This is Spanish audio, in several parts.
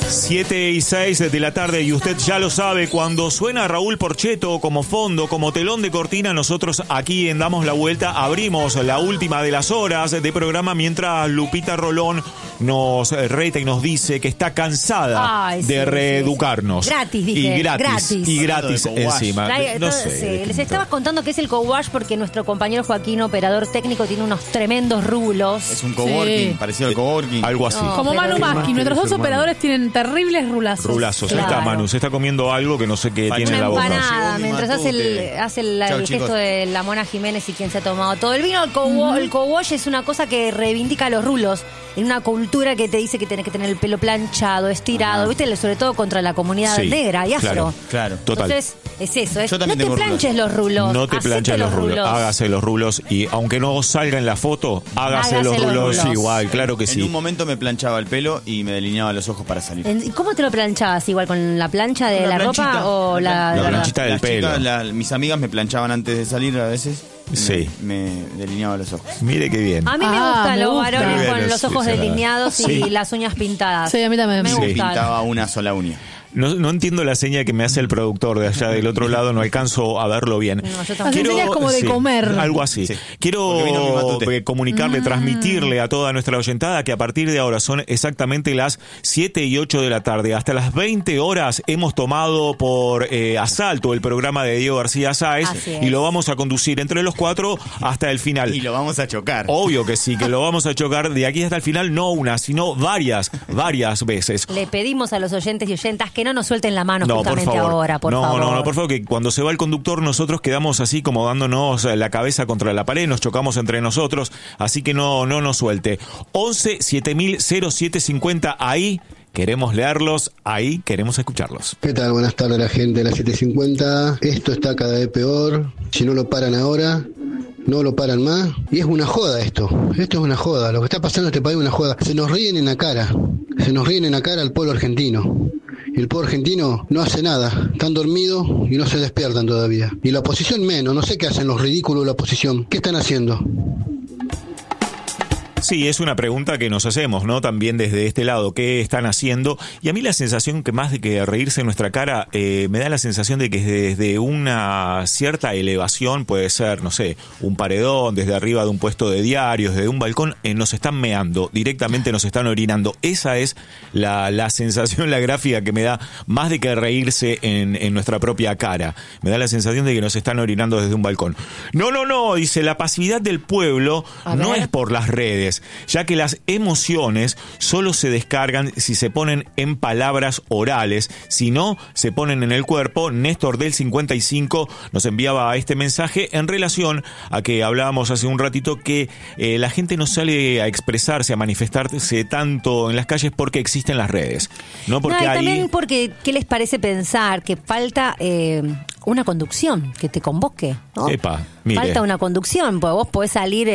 7:06 de la tarde y usted ya lo sabe, cuando suena Raúl Porchetto como fondo, como telón de cortina, nosotros aquí en Damos la Vuelta abrimos la última de las horas de programa mientras Lupita Rolón nos reta y nos dice que está cansada de reeducarnos. Gratis, dije. Y gratis encima. No sé. Les estaba contando que es el co-wash porque nuestro compañero Joaquín, operador técnico, tiene unos tremendos rulos. Es un coworking, parecido al coworking. Algo así. No, como Manu Maschi, nuestros dos operadores tienen terribles rulazos. Rulazos. Ahí está Manu, se está comiendo algo que no sé qué tiene en la boca. Una empanada, mientras hace el gesto de la Mona Jiménez y quien se ha tomado todo el vino. El co-wash es una cosa que reivindica los rulos. En una cultura que te dice que tenés que tener el pelo planchado, estirado, ¿viste? Sobre todo contra la comunidad negra y afro. Claro. Total. Entonces, es eso. Yo también no te planches los rulos. No te planches los rulos. Hágase los rulos. Y aunque no salga en la foto, hágase los rulos igual. Claro que sí. En un momento me planchaba el pelo y me delineaba los ojos para salir. ¿Y cómo te lo planchabas? ¿Igual con la plancha de la ropa o la planchita del pelo? Mis amigas me planchaban antes de salir a veces. Sí. Me delineaba los ojos. Mire qué bien. A mí me gustan los varones con los ojos sí, delineados y sí. las uñas pintadas. Sí, a mí también me gustan. Pintaba una sola uña. No entiendo la seña que me hace el productor de allá del otro lado, no alcanzo a verlo bien. No, yo Así sería como de comer. Algo así. Sí. Quiero comunicarle, transmitirle a toda nuestra oyentada que a partir de ahora son exactamente las 7:08 de la tarde. Hasta las 20 horas hemos tomado por asalto el programa de Diego García Sáez y lo vamos a conducir entre los cuatro hasta el final. Y lo vamos a chocar. Obvio que sí, que lo vamos a chocar de aquí hasta el final, no una, sino varias veces. Le pedimos a los oyentes y oyentas que no nos suelten la mano justamente por favor. ahora, por favor. No, por favor, que cuando se va el conductor nosotros quedamos así como dándonos la cabeza contra la pared, nos chocamos entre nosotros, así que no nos suelte. 11-7000-0750, ahí queremos leerlos, ahí queremos escucharlos. ¿Qué tal? Buenas tardes a la gente de la 750. Esto está cada vez peor. Si no lo paran ahora, no lo paran más. Y es una joda esto. Esto es una joda. Lo que está pasando en este país es una joda. Se nos ríen en la cara. Se nos ríen en la cara al pueblo argentino. Y el pueblo argentino no hace nada. Están dormidos y no se despiertan todavía. Y la oposición menos. No sé qué hacen los ridículos de la oposición. ¿Qué están haciendo? Sí, es una pregunta que nos hacemos, ¿no? También desde este lado, ¿qué están haciendo? Y a mí la sensación que más de que reírse en nuestra cara, me da la sensación de que desde una cierta elevación, puede ser, no sé, un paredón, desde arriba de un puesto de diarios, desde un balcón, nos están meando, directamente nos están orinando. Esa es la sensación, la gráfica que me da más de que reírse en nuestra propia cara. Me da la sensación de que nos están orinando desde un balcón. No, dice, la pasividad del pueblo no es por las redes, ya que las emociones solo se descargan si se ponen en palabras orales, si no, se ponen en el cuerpo. Néstor del 55 nos enviaba este mensaje en relación a que hablábamos hace un ratito que la gente no sale a expresarse, a manifestarse tanto en las calles porque existen las redes. No porque también porque, ¿qué les parece pensar? Que falta una conducción que te convoque, ¿no? Epa, mire. Falta una conducción, porque vos podés salir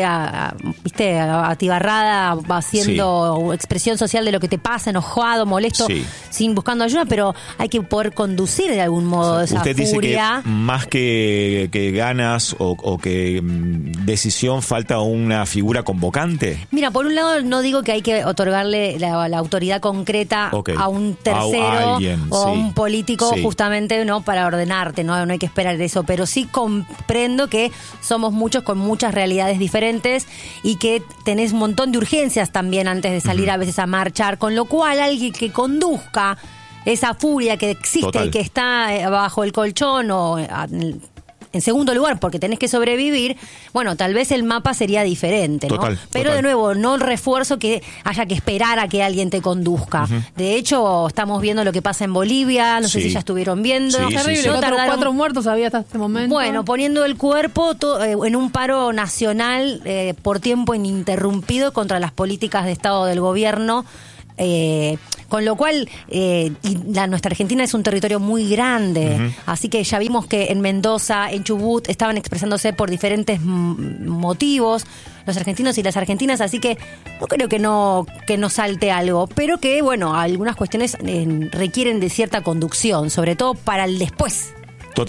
atibarrada haciendo expresión social de lo que te pasa, enojado, molesto, sin buscando ayuda, pero hay que poder conducir de algún modo esa furia. Usted dice que más que ganas o que decisión, falta una figura convocante. Mira, por un lado no digo que hay que otorgarle la autoridad concreta a un tercero a un político justamente no para ordenarte, no hay que esperar eso, pero sí comprendo que somos muchos con muchas realidades diferentes y que tenés un montón de urgencias también antes de salir a veces a marchar, con lo cual alguien que conduzca esa furia que existe y que está bajo el colchón o en segundo lugar, porque tenés que sobrevivir, bueno, tal vez el mapa sería diferente, ¿no? Pero de nuevo, no refuerzo que haya que esperar a que alguien te conduzca. De hecho, estamos viendo lo que pasa en Bolivia, no sé si ya estuvieron viendo. Terrible, no tardaron 4 muertos había hasta este momento. Bueno, poniendo el cuerpo en un paro nacional por tiempo ininterrumpido contra las políticas de Estado del gobierno. Con lo cual nuestra Argentina es un territorio muy grande, así que ya vimos que en Mendoza, en Chubut estaban expresándose por diferentes motivos los argentinos y las argentinas, así que no creo que no salte algo, pero que bueno, algunas cuestiones requieren de cierta conducción, sobre todo para el después.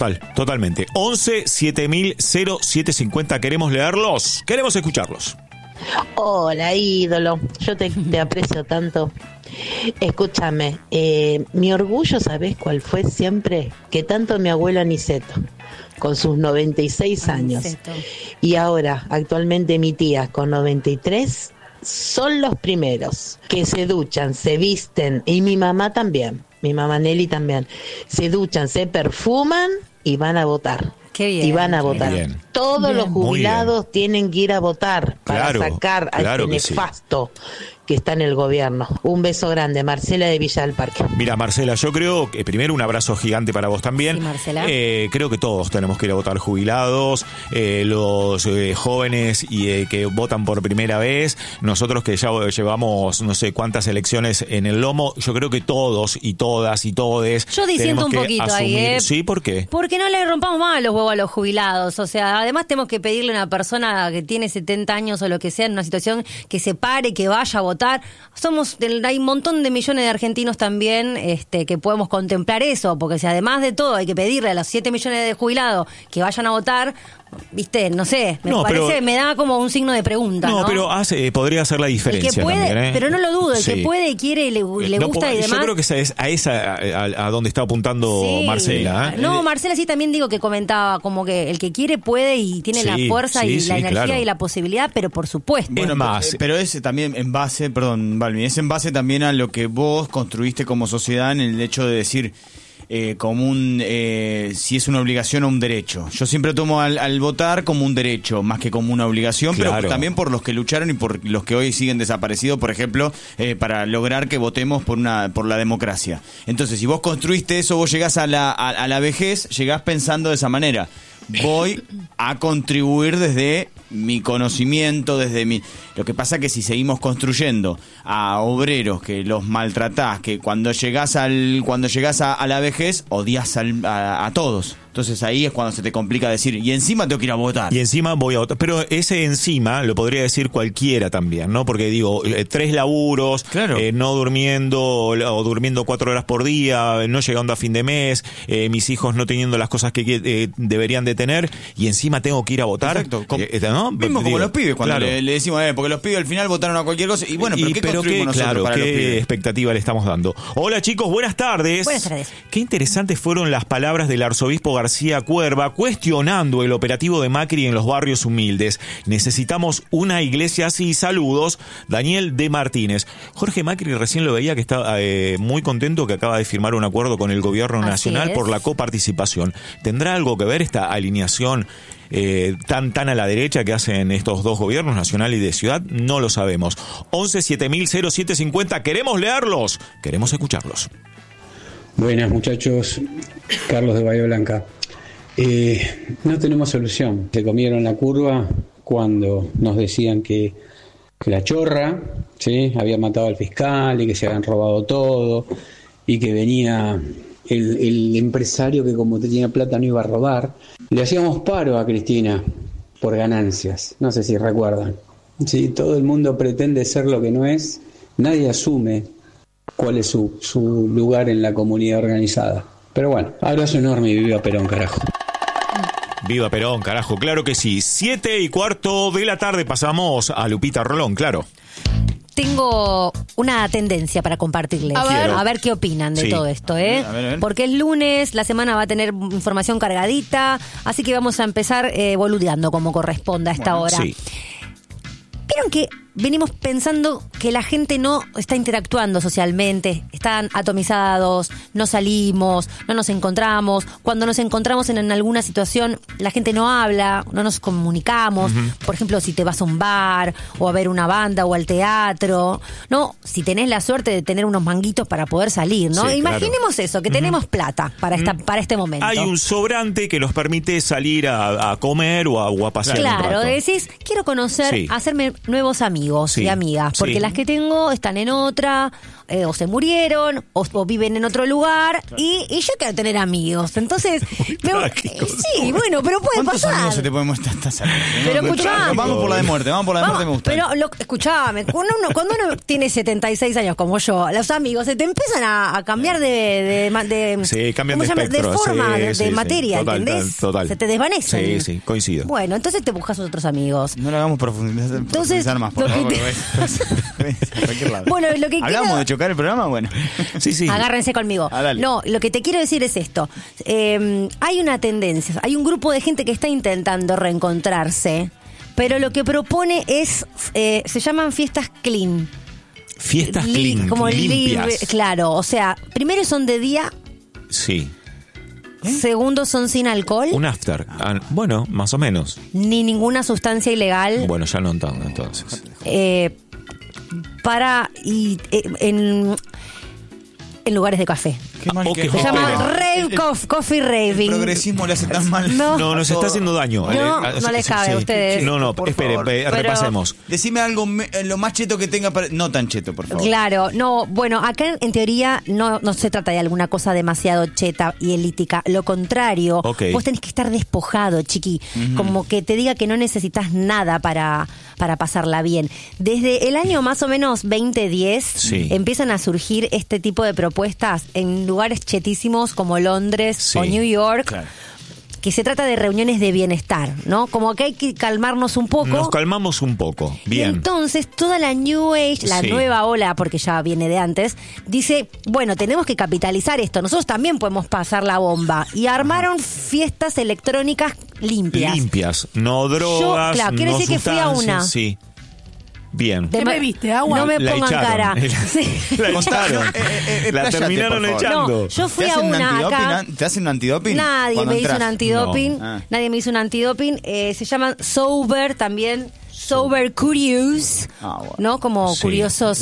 Totalmente. 11-7000-0750, queremos leerlos, queremos escucharlos. Hola, ídolo. Yo te aprecio tanto. Escúchame, mi orgullo, ¿sabés cuál fue siempre? Que tanto mi abuela Niceto, con sus 96 años, y ahora, actualmente mi tía, con 93, son los primeros que se duchan, se visten, y mi mamá también, mi mamá Nelly también, se duchan, se perfuman y van a votar. Qué bien, y van a votar. Bien. Todos los jubilados tienen que ir a votar para sacar a este nefasto que está en el gobierno. Un beso grande, Marcela de Villa del Parque. Mira, Marcela, yo creo que primero un abrazo gigante para vos también. Sí, Marcela. Creo que todos tenemos que ir a votar, jubilados, los jóvenes que votan por primera vez, nosotros que ya llevamos no sé cuántas elecciones en el lomo, yo creo que todos y todas y todes. Yo disiento un poquito asumir, ahí, ¿Sí? ¿Por qué? Porque no le rompamos más los huevos a los jubilados. O sea, además tenemos que pedirle a una persona que tiene 70 años o lo que sea en una situación que se pare, que vaya a votar. Hay un montón de millones de argentinos también que podemos contemplar eso, porque si además de todo hay que pedirle a los 7 millones de jubilados que vayan a votar, viste, no sé, me da como un signo de pregunta. No, pero podría hacer la diferencia. El que puede, también, pero no lo dudo, el que puede y quiere y le gusta y demás. Yo creo que es a donde está apuntando Marcela. No, Marcela sí también digo que comentaba como que el que quiere puede y tiene la fuerza y la energía y la posibilidad, pero por supuesto. Bueno, pero es también en base, perdón, Balvin, es en base también a lo que vos construiste como sociedad en el hecho de decir si es una obligación o un derecho. Yo siempre tomo al votar como un derecho más que como una obligación, pero también por los que lucharon y por los que hoy siguen desaparecidos, por ejemplo, para lograr que votemos por la democracia. Entonces, si vos construiste eso, vos llegás a la vejez, llegás pensando de esa manera. Voy a contribuir desde mi conocimiento, Lo que pasa que si seguimos construyendo a obreros que los maltratás, que cuando llegás a la vejez odias a todos. Entonces ahí es cuando se te complica decir, y encima tengo que ir a votar. Y encima voy a votar. Pero ese encima lo podría decir cualquiera también, ¿no? Porque digo, 3 laburos, no durmiendo o durmiendo 4 horas por día, no llegando a fin de mes, mis hijos no teniendo las cosas que deberían de tener, y encima tengo que ir a votar. Exacto. ¿No? Mismo como los pibes, cuando le decimos, porque los pibes al final votaron a cualquier cosa. Y bueno, pero ¿qué construimos nosotros para los pibes? ¿Qué expectativa le estamos dando? Hola chicos, buenas tardes. Buenas tardes. Qué interesantes fueron las palabras del arzobispo García Cuerva cuestionando el operativo de Macri en los barrios humildes. Necesitamos una iglesia así. Saludos, Daniel de Martínez. Jorge Macri recién lo veía que está muy contento que acaba de firmar un acuerdo con el gobierno nacional por la coparticipación. ¿Tendrá algo que ver esta alineación tan a la derecha que hacen estos dos gobiernos, nacional y de ciudad? No lo sabemos. 11-7000-0750. Queremos leerlos, queremos escucharlos. Buenas muchachos, Carlos de Bahía Blanca. No tenemos solución. Se comieron la curva cuando nos decían que la chorra, ¿sí?, había matado al fiscal y que se habían robado todo y que venía el empresario que como tenía plata no iba a robar. Le hacíamos paro a Cristina por ganancias, no sé si recuerdan. ¿Sí? Todo el mundo pretende ser lo que no es, nadie asume cuál es su lugar en la comunidad organizada. Pero bueno, abrazo enorme y viva Perón, carajo. Viva Perón, carajo, claro que sí. 7:15 de la tarde pasamos a Lupita Rolón, claro. Tengo una tendencia para compartirles. A ver qué opinan de todo esto, ¿eh? A ver. Porque es lunes, la semana va a tener información cargadita, así que vamos a empezar boludeando como corresponde a esta hora. Sí. ¿Vieron que venimos pensando que la gente no está interactuando socialmente? Están atomizados, no salimos, no nos encontramos. Cuando nos encontramos en alguna situación, la gente no habla, no nos comunicamos. Uh-huh. Por ejemplo, si te vas a un bar o a ver una banda o al teatro, ¿no? Si tenés la suerte de tener unos manguitos para poder salir, ¿no? Sí, imaginemos claro. Eso, que tenemos plata para este momento. Hay un sobrante que nos permite salir a comer o a pasear un rato. Claro, decís, quiero conocer, hacerme nuevos amigos. amigos y amigas, porque las que tengo están en otra, o se murieron, o viven en otro lugar, y yo quiero tener amigos. Entonces, sí, bueno, pero puede ¿cuántos pasar? amigos se te pueden mostrar? Pero escuchame. Vamos por la de muerte, me gusta. Pero escuchame, cuando uno tiene 76 años como yo, los amigos se te empiezan a cambiar sí, cambian de espectro, de forma, de materia, ¿entendés? Total. Se te desvanecen. Sí, coincido. Bueno, entonces te buscas otros amigos. No lo hagamos profundizar más, por favor. Bueno, lo que ¿hablamos de chocar el programa? Bueno. Sí. Agárrense conmigo. No, lo que te quiero decir es esto. Hay una tendencia, hay un grupo de gente que está intentando reencontrarse, pero lo que propone es, se llaman fiestas clean. Fiestas clean, como limpias. Claro, o sea, primero son de día. Sí. Segundo, son sin alcohol. Un after. Bueno, más o menos. Ni ninguna sustancia ilegal. Bueno, ya no entonces. En lugares de café. Qué mal que se llama coffee raving. El progresismo le hace tan mal. No, nos está haciendo daño. No les cabe a ustedes. No, espere, repasemos. Decime algo lo más cheto que tenga no tan cheto, por favor. Claro, no, bueno, acá en teoría no se trata de alguna cosa demasiado cheta y elítica. Lo contrario, vos tenés que estar despojado, chiqui. Como que te diga que no necesitas nada para pasarla bien. Desde el año más o menos 2010 empiezan a surgir este tipo de propuestas en lugares chetísimos como Londres o New York. Claro. Que se trata de reuniones de bienestar, ¿no? Como que hay que calmarnos un poco. Nos calmamos un poco, bien. Y entonces toda la New Age, la nueva ola, porque ya viene de antes, dice, bueno, tenemos que capitalizar esto, nosotros también podemos pasar la bomba. Y armaron fiestas electrónicas limpias. Limpias, no drogas, quiero decir que fui a una. Sí. Bien. ¿Qué me viste? ¿Agua? No me pongan cara. La echaron. La terminaron echando. No, yo fui a una acá. ¿Te hacen un antidoping? Nadie me hizo un antidoping. Nadie me hizo un antidoping. Se llaman Sober también. Sober Curious, ¿no? Como curiosos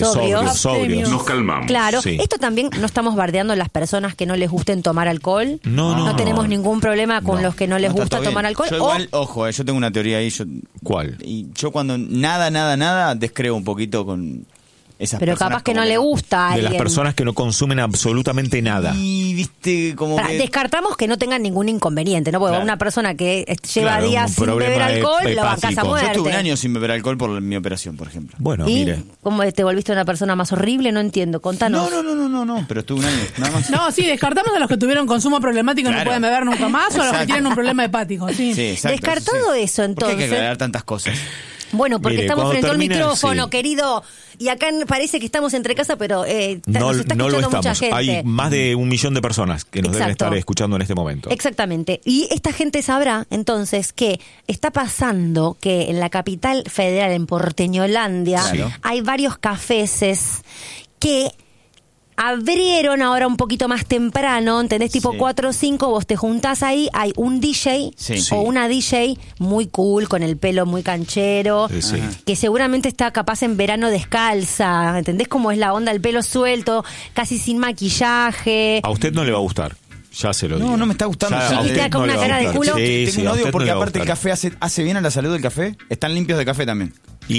sobrios. Nos calmamos. Claro. Esto también no estamos bardeando a las personas que no les gusten tomar alcohol. No tenemos ningún problema con los que no les gusta tomar alcohol. Yo igual, ojo, yo tengo una teoría ahí. ¿Cuál? Y yo cuando nada, descreo un poquito con esas pero capaz que no le gusta a alguien. De las personas que no consumen absolutamente nada. Y viste como descartamos que no tengan ningún inconveniente, ¿no? Porque una persona que lleva días sin beber alcohol lo bancás a muerte. Yo estuve un año sin beber alcohol por mi operación, por ejemplo. Bueno, mire. ¿Cómo te volviste una persona más horrible? No entiendo, contanos. No, pero estuve un año, nada más. No, sí, descartamos a los que tuvieron consumo problemático y no pueden beber nunca más, o a los que tienen un problema hepático. Sí, exacto. Descartado eso, entonces. ¿Por qué hay que aclarar tantas cosas? Bueno, porque estamos frente al micrófono, querido, y acá parece que estamos entre casa, pero nos está escuchando mucha gente. Hay más de 1 millón de personas que nos deben estar escuchando en este momento. Exactamente. Y esta gente sabrá, entonces, que está pasando que en la capital federal, en Porteñolandia, hay varios cafeses que abrieron ahora un poquito más temprano, ¿entendés? Tipo 4 o 5, vos te juntás ahí, hay un DJ o una DJ muy cool, con el pelo muy canchero, que seguramente está capaz en verano descalza, ¿entendés cómo es la onda? El pelo suelto, casi sin maquillaje. A usted no le va a gustar. Ya se lo digo. No me está gustando. Y te da con una cara de culo. Tengo un odio porque aparte el café hace bien a la salud del café. Están limpios de café también.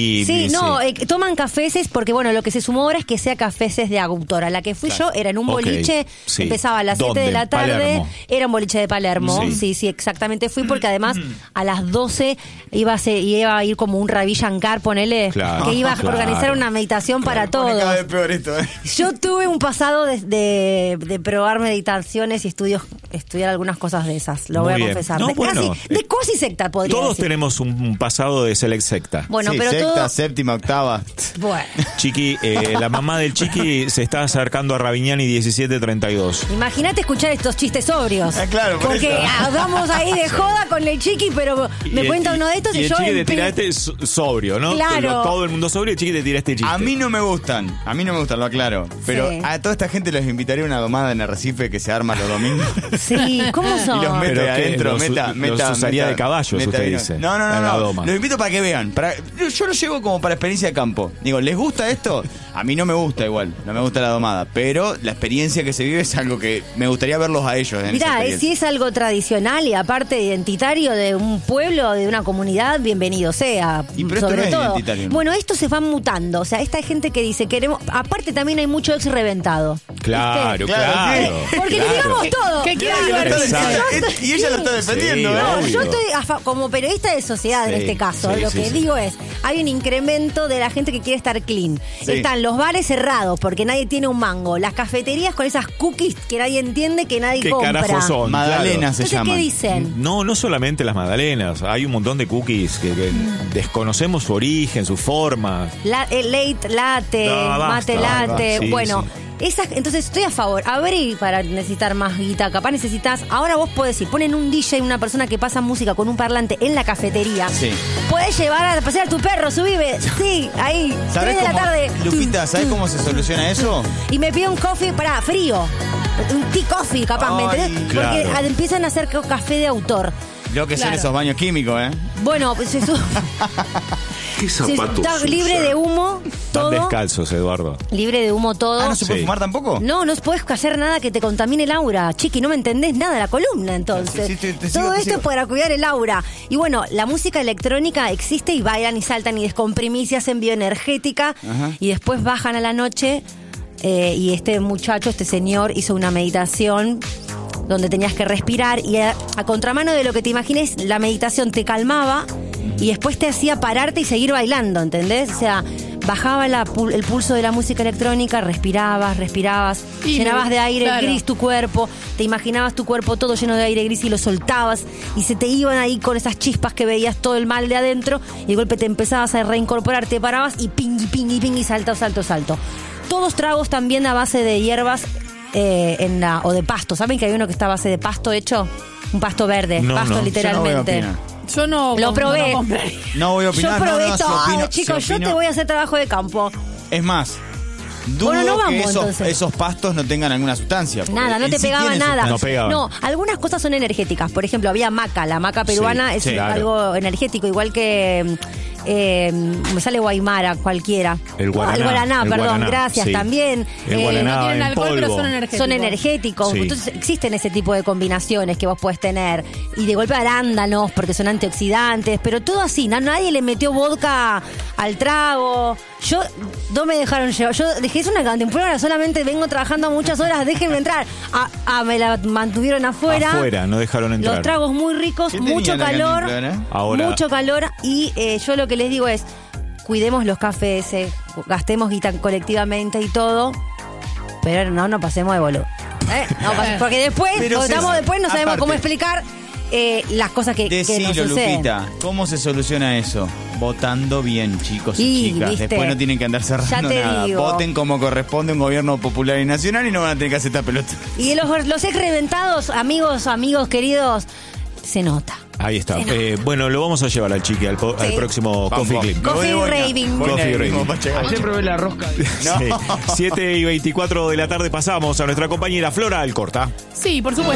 Toman cafeses porque, bueno, lo que se sumó ahora es que sea cafeses de autora. La que fui yo era en un boliche, empezaba a las 7 de la tarde, Palermo. Era un boliche de Palermo. Sí, exactamente. Fui porque además a las 12 iba a ir como un Ravi Shankar, ponele, que iba a organizar una meditación para todos. Cada vez peor esto, Yo tuve un pasado de probar meditaciones y estudiar algunas cosas de esas, lo voy a confesar. De cuasi secta, podría decir. Todos tenemos un pasado de select secta. Bueno, pero sexta, séptima, octava. Bueno. Chiqui, la mamá del Chiqui se está acercando a Ravignani 1732. Imagínate escuchar estos chistes sobrios. Claro, porque vamos ahí de joda con el Chiqui, pero me cuenta uno de estos y yo... el Chiqui te tira este sobrio, ¿no? Claro. Todo el mundo sobrio, el Chiqui te tira este chiste. A mí no me gustan, lo aclaro. Pero a toda esta gente les invitaría una domada en Arrecife que se arma los domingos. Sí, ¿cómo son? Y los mete adentro, los usaría de caballos, usted dice. No. Los invito para que vean. Yo yo lo llevo como para experiencia de campo. Digo, ¿les gusta esto? A mí no me gusta igual, no me gusta la domada, pero la experiencia que se vive es algo que me gustaría verlos a ellos. Mirá, si es algo tradicional y aparte identitario de un pueblo, de una comunidad, bienvenido sea. Y pero sobre esto no todo. Es identitario, ¿no? Bueno, esto se va mutando. O sea, esta gente que dice, queremos. Aparte, también hay mucho ex reventado. Claro, ¿viste? claro. Porque le digamos todo. ¿Qué quiere Y ella lo está defendiendo, Sí, ¿no? obvio. Yo estoy como periodista de sociedad en este caso. Lo que digo es, hay un incremento de la gente que quiere estar clean. Están los bares cerrados porque nadie tiene un mango. Las cafeterías con esas cookies que nadie entiende, que nadie compra. ¿Qué carajos son? Magdalenas se Entonces, llaman. ¿qué dicen? No solamente las magdalenas. Hay un montón de cookies que desconocemos su origen, su forma. Late latte, mate latte. Sí, bueno. sí. Entonces estoy a favor. Abrir para necesitar más guita. Capaz necesitas. Ahora vos podés ir. Ponen un DJ, una persona que pasa música con un parlante en la cafetería. Sí. Podés llevar a pasear a tu perro, subime. Sí, ahí. 3 de la tarde. Lupita, ¿sabés cómo se soluciona eso? Y me pido un coffee para frío. Un tea coffee, capaz, ¿me entendés? Claro. Porque empiezan a hacer café de autor. Lo que son esos baños químicos, ¿eh? Bueno, pues eso. ¿Qué zapatos Está libre de humo todo. Están descalzos, Eduardo. Libre de humo todo. ¿No se puede fumar tampoco? No puedes hacer nada que te contamine el aura. Chiqui, no me entendés nada de la columna, entonces. Sí, te todo sigo. esto es para cuidar el aura. Y bueno, la música electrónica existe y bailan y saltan y descomprimís y hacen bioenergética. Ajá. Y después bajan a la noche y este señor hizo una meditación donde tenías que respirar y a contramano de lo que te imagines, la meditación te calmaba y después te hacía pararte y seguir bailando, ¿entendés? O sea, bajaba el pulso de la música electrónica, respirabas, llenabas de aire gris tu cuerpo, te imaginabas tu cuerpo todo lleno de aire gris y lo soltabas y se te iban ahí con esas chispas que veías todo el mal de adentro y de golpe te empezabas a reincorporar, te parabas y pingui, salto. Todos tragos también a base de hierbas o de pasto. ¿Saben que hay uno que está a base de pasto hecho? Un pasto verde, pasto literalmente. Yo no lo probé. No voy a opinar. Yo probé no, todo, chicos. Yo te voy a hacer trabajo de campo. Es más, dudo Bueno, no que vamos, esos pastos no tengan alguna sustancia. Nada, no te pegaban nada. No pegaban. No, algunas cosas son energéticas. Por ejemplo, había maca. La maca peruana es algo energético, igual que me sale Guaymara, cualquiera. El guaraná, gracias, sí. también. El guaraná no tienen en alcohol, pero polvo. son energéticos. Son energéticos. Sí. Entonces existen ese tipo de combinaciones que vos podés tener. Y de golpe arándanos, porque son antioxidantes. Pero todo así, nadie le metió vodka al trago. No me dejaron llevar. Yo dije, es una cantimplora, solamente vengo trabajando muchas horas, déjenme entrar. Me la mantuvieron afuera. Afuera, no dejaron entrar. Los tragos muy ricos, mucho calor. Ahora, Mucho calor. Y yo lo que les digo es, cuidemos los cafés, gastemos guita colectivamente y todo, pero no pasemos de boludo. Porque después, no sabemos cómo explicar las cosas que nos suceden. Lupita, ¿cómo se soluciona eso? Votando bien, chicos y chicas. ¿viste? Después no tienen que andar cerrando nada. Digo. Voten como corresponde un gobierno popular y nacional y no van a tener que hacer esta pelota. Y los ex reventados, amigos queridos, se nota. ahí está. Bueno, lo vamos a llevar al Chiqui al próximo Coffee Clip. Coffee Raving. Coffee Raving. Ayer probé la rosca. Sí. 7:24 de la tarde pasamos a nuestra compañera Flora Alcorta. Sí, por supuesto.